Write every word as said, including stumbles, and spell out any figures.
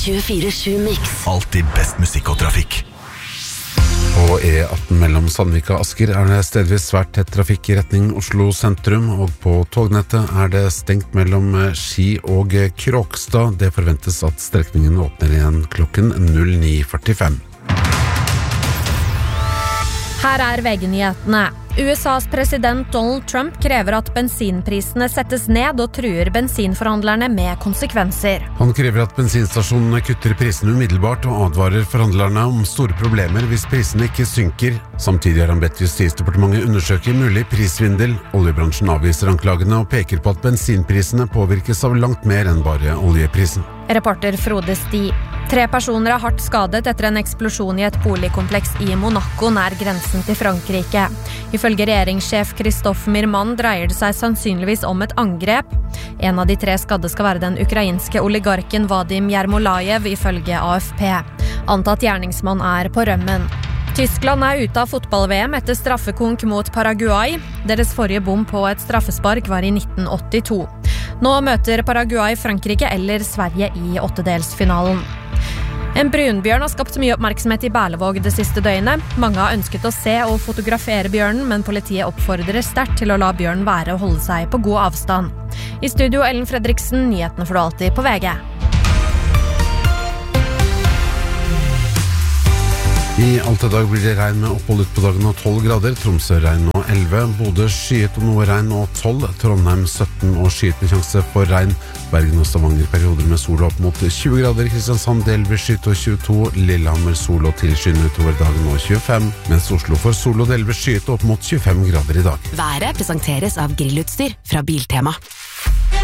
tjuefire sju Mix. Alltid best musikk og trafikk. På E atten mellom Sandvika og Asker er det stedvis svært tett trafikk i retning Oslo sentrum, og på tognettet er det stengt mellom Ski og Kråkstad. Det forventes at strekningen åpner igjen klokken null ni førtifem. Her er V G-nyhetene. U S A's president Donald Trump krever at bensinprisene settes ned og truer bensinforhandlerne med konsekvenser. Han krever at bensinstasjonene kutter prisene umiddelbart og advarer forhandlerne om store problemer hvis prisene ikke synker. Samtidig har han bedt Justisdepartementet undersøke mulig prisvindel. Oljebransjen avviser anklagene og peker på at bensinprisene påvirkes av langt mer enn bare oljeprisen. Reporter Frode Sti. Tre personer er hardt skadet etter en eksplosjon i et boligkompleks i Monaco nær grensen til Frankrike. Ifølge regjeringssjef Christophe Mirman dreier det seg sannsynligvis om et angrep. En av de tre skadde skal være den ukrainske oligarken Vadim Yermolayev, ifølge A F P. Antatt gjerningsmann er på rømmen. Tyskland er ute av fotball-V M etter straffekonk mot Paraguay. Deres forrige bom på et straffespark var i nitten åttito. Nå møter Paraguay Frankrike eller Sverige i åttedelsfinalen. En brunbjørn har skapt mye oppmerksomhet i Berlevåg det siste døgnet. Mange har ønsket å se og fotografere bjørnen, men politiet oppfordrer sterkt til å la bjørnen være og holde seg på god avstand. I studio Ellen Fredriksen, nyhetene får du alltid på V G. I Alta dag blir det regn med opphold ut på dagen og tolv grader, Tromsø regn og elleve, Bodø skyet og noe regn og tolv, Trondheim sytten og skyet med sjanse for regn, Bergen og Stavanger perioder med sol opp mot tjue grader, Kristiansand delvis skyet og tjueto, Lillehammer sol og tilskyende utover dagen og tjuefem, mens Oslo får sol og delvis skyet opp mot tjuefem grader i dag. Været presenteres av grillutstyr fra Biltema.